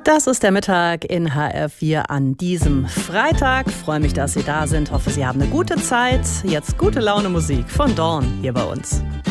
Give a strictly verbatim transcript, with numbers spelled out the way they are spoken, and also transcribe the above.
Das ist der Mittag in H R vier an diesem Freitag. Freue mich, dass Sie da sind. Hoffe, Sie haben eine gute Zeit. Jetzt gute Laune Musik von Dawn hier bei uns.